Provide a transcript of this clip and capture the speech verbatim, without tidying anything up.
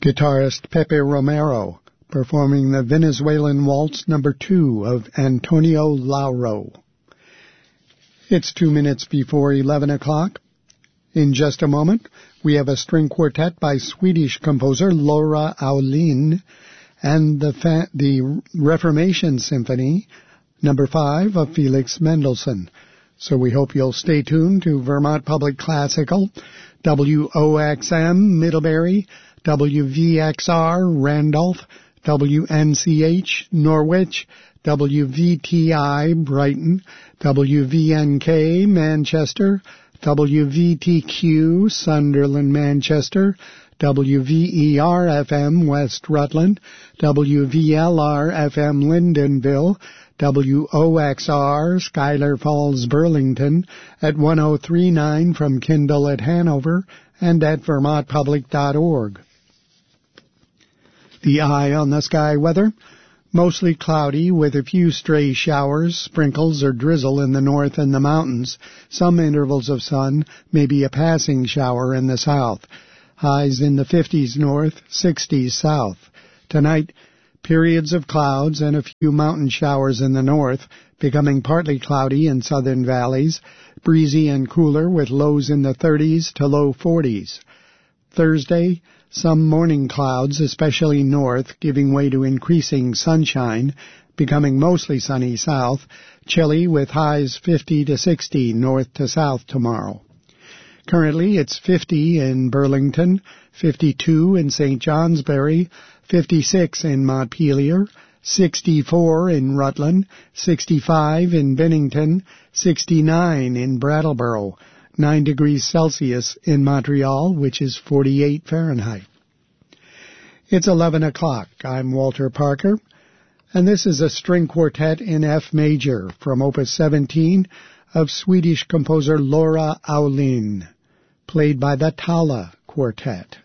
guitarist Pepe Romero, performing the Venezuelan Waltz number two of Antonio Lauro. It's two minutes before eleven o'clock. In just a moment, we have a string quartet by Swedish composer Laura Aulin and the, fa- the Reformation Symphony number five of Felix Mendelssohn. So we hope you'll stay tuned to Vermont Public Classical, W O X M Middlebury, W V X R Randolph, W N C H Norwich, W V T I Brighton, W V N K Manchester, W V T Q Sunderland Manchester, W V E R F M West Rutland, W V L R F M Lyndonville, W O X R Schuyler Falls Burlington at one oh three point nine from Kindle at Hanover and at vermont public dot org. The eye on the sky weather: mostly cloudy with a few stray showers, sprinkles or drizzle in the north and the mountains. Some intervals of sun, maybe a passing shower in the south. Highs in the fifties north, sixties south. Tonight, periods of clouds and a few mountain showers in the north, becoming partly cloudy in southern valleys, breezy and cooler with lows in the thirties to low forties. Thursday, some morning clouds, especially north, giving way to increasing sunshine, becoming mostly sunny south, chilly with highs fifty to sixty north to south tomorrow. Currently, it's fifty in Burlington, fifty-two in Saint Johnsbury, fifty-six in Montpelier, sixty-four in Rutland, sixty-five in Bennington, sixty-nine in Brattleboro, nine degrees Celsius in Montreal, which is forty-eight Fahrenheit. It's eleven o'clock. I'm Walter Parker, and this is a string quartet in F major from Opus seventeen of Swedish composer Laura Aulin, played by the Tala Quartet.